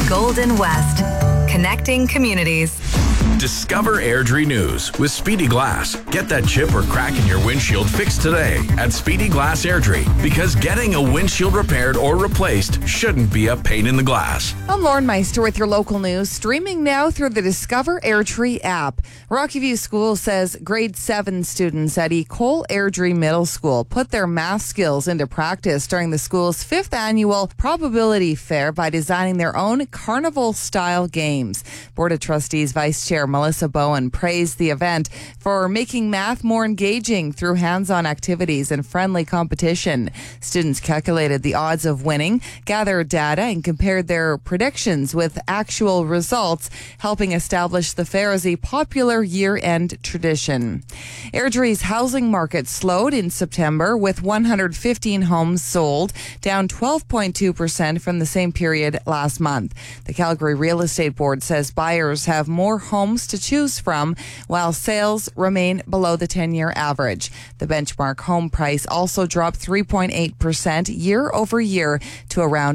Golden West. Connecting communities. Discover Airdrie News with Speedy Glass. Get that chip or crack in your windshield fixed today at Speedy Glass Airdrie, because getting a windshield repaired or replaced shouldn't be a pain in the glass. I'm Lauren Meister with your local news, streaming now through the Discover Airdrie app. Rocky View School says grade 7 students at Ecole Airdrie Middle School put their math skills into practice during the school's 5th annual probability fair by designing their own carnival-style games. Board of Trustees Vice Chair Melissa Bowen praised the event for making math more engaging through hands-on activities and friendly competition. Students calculated the odds of winning, gathered data, and compared their predictions with actual results, helping establish the fair as a popular year-end tradition. Airdrie's housing market slowed in September, with 115 homes sold, down 12.2% from the same period last month. The Calgary Real Estate Board says buyers have more homes to choose from, while sales remain below the 10-year average. The benchmark home price also dropped 3.8% year over year to around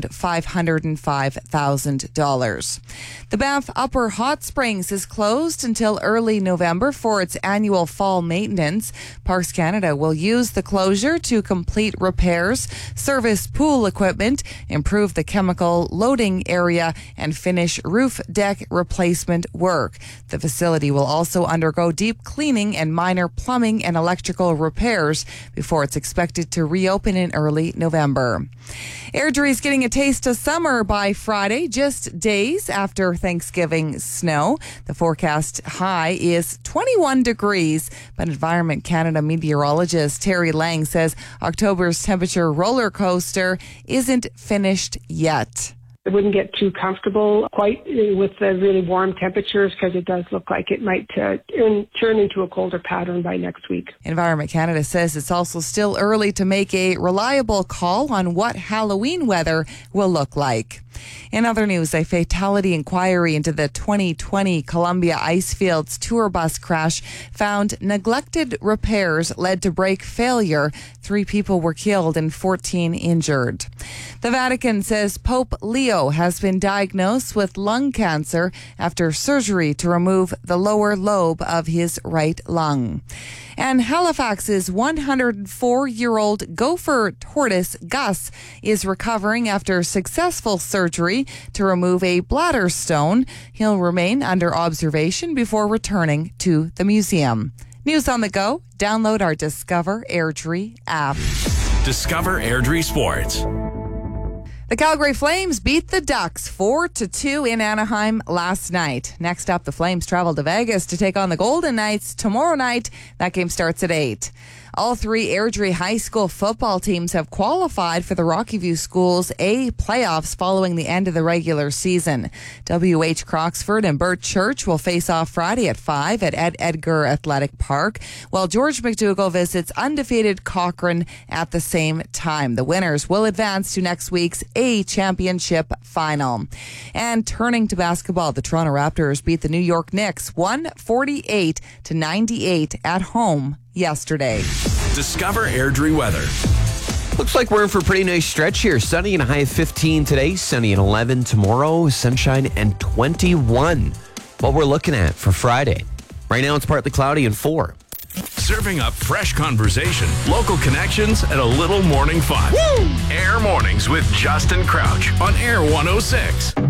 $505,000. The Banff Upper Hot Springs is closed until early November for its annual fall maintenance. Parks Canada will use the closure to complete repairs, service pool equipment, improve the chemical loading area, and finish roof deck replacement work. The facility will also undergo deep cleaning and minor plumbing and electrical repairs before it's expected to reopen in early November. Airdrie is getting a taste of summer by Friday, just days after Thanksgiving snow. The forecast high is 21 degrees, but Environment Canada meteorologist Terry Lang says October's temperature roller coaster isn't finished yet. I wouldn't get too comfortable quite with the really warm temperatures, because it does look like it might turn into a colder pattern by next week. Environment Canada says it's also still early to make a reliable call on what Halloween weather will look like. In other news, a fatality inquiry into the 2020 Columbia Icefields tour bus crash found neglected repairs led to brake failure. 3 people were killed and 14 injured. The Vatican says Pope Leo has been diagnosed with lung cancer after surgery to remove the lower lobe of his right lung. And Halifax's 104-year-old gopher tortoise, Gus, is recovering after successful surgery to remove a bladder stone. He'll remain under observation before returning to the museum. News on the go. Download our Discover Airdrie app. Discover Airdrie Sports. The Calgary Flames beat the Ducks 4-2 in Anaheim last night. Next up, the Flames travel to Vegas to take on the Golden Knights tomorrow night. That game starts at 8. All 3 Airdrie High School football teams have qualified for the Rocky View Schools A playoffs following the end of the regular season. WH Croxford and Burt Church will face off Friday at 5 at Ed Edgar Athletic Park, while George McDougall visits undefeated Cochrane at the same time. The winners will advance to next week's A Championship final. And turning to basketball, the Toronto Raptors beat the New York Knicks 148-98 at home yesterday. Discover Airdrie weather. Looks like we're in for a pretty nice stretch here. Sunny and a high of 15 today, sunny and 11 tomorrow, sunshine and 21. What we're looking at for Friday. Right now it's partly cloudy and 4. Serving up fresh conversation, local connections, and a little morning fun. Woo! Air Mornings with Justin Crouch on Air 106.